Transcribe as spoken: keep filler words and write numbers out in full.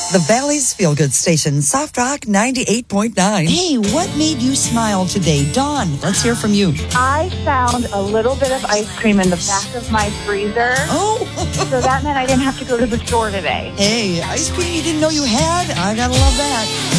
The Valley's Feel Good Station, Soft Rock ninety-eight point nine. Hey, what made you smile today? Dawn, let's hear from you. I found a little bit of ice cream in the back of my freezer. Oh. So that meant I didn't have to go to the store today. Hey, ice cream you didn't know you had? I gotta love that.